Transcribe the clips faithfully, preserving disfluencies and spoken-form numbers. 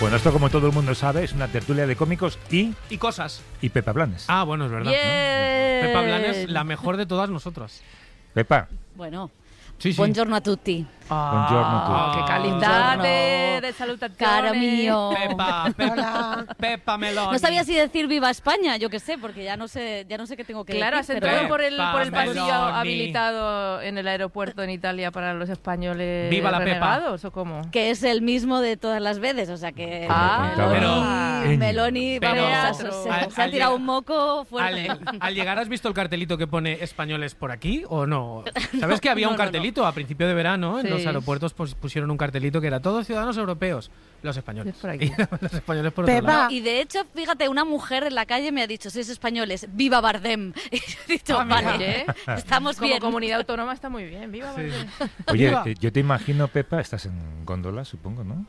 Bueno, esto como todo el mundo sabe es una tertulia de cómicos y... Y cosas. Y Pepa Blanes. Ah, bueno, es verdad. Bien. ¿no? Pepa Blanes, la mejor de todas nosotras. Pepa. Bueno, Sí, sí. buongiorno a tutti. Buongiorno tu. Ah, Che qualità Buongiorno. de, de salutazione. Cara mío. Pepa, Pepa, Pepa Meloni. No sabía si decir viva España, yo qué sé, porque ya no sé, ya no sé qué tengo que Claro, has decir. pero- entrado por el, por el Pepa pasillo Meloni. habilitado en el aeropuerto en Italia para los españoles Viva la Pepa. renegados, ¿o cómo? Que es el mismo de todas las veces, o sea que Ah, Meloni, pero- Meloni, Pero- vamos, se, se- al- se ha al tirado llegar- un moco fuerte. Al, al llegar, ¿has visto el cartelito que pone españoles por aquí o no? ¿Sabes que había No, un no, cartelito a principio de verano? En Sí. los aeropuertos pues, pusieron un cartelito que era todos ciudadanos europeos, los españoles. Es por aquí. Y los españoles por otro Pepa. lado. Y de hecho, fíjate, una mujer en la calle me ha dicho, sois españoles, viva Bardem. Y yo he dicho, Ah, mira, vale, ¿eh? estamos Como bien. comunidad autónoma está muy bien. Viva Sí. Bardem. Oye, Viva. eh, yo te imagino, Pepa, estás en góndola, supongo, ¿no?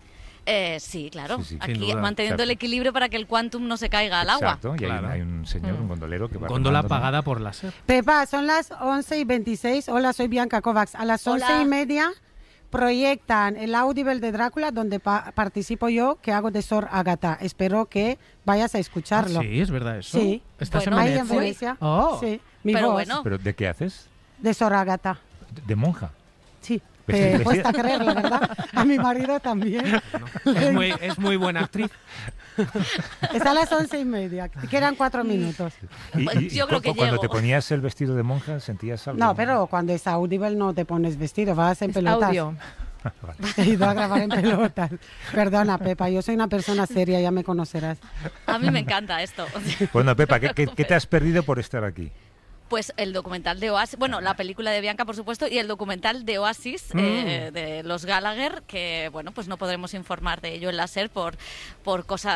Eh, sí, claro. Sí, sí, sin Aquí duda. manteniendo el Exacto. equilibrio para que el quantum no se caiga al agua. Exacto, y hay, Claro. un, hay un señor, un gondolero que va Góndola remando, ¿no? pagada por láser. Pepa, son las once y veintiséis. Hola, soy Bianca Kovacs. A las Hola. once y media proyectan el Audible de Drácula, donde pa- participo yo, que hago de Sor Agatha. Espero que vayas a escucharlo. Ah, sí, es verdad eso. Sí. ¿Estás Bueno, en Ahí en Venecia? Venecia. Oh. Sí, mi Pero voz bueno. ¿Pero de qué haces? de Sor Agatha. De, de monja. Sí. Vestida- Te cuesta creerlo, ¿verdad? A mi marido también. Es muy, es muy buena actriz. Está a las once y media. Quedan cuatro minutos. Y, Pues y- yo y creo cu- que cuando llego. te ponías el vestido de monja, ¿sentías algo? No, pero cuando es Audible no te pones vestido, vas en Es pelotas. audio. He ido a grabar en pelotas. Perdona, Pepa, yo soy una persona seria, ya me conocerás. A mí me encanta esto. Bueno, Pepa, ¿qué, qué, qué te has perdido por estar aquí? Pues el documental de Oasis, bueno, la película de Bianca, por supuesto, y el documental de Oasis, Mm. eh, de los Gallagher, que, bueno, pues no podremos informar de ello en la SER por, por cosas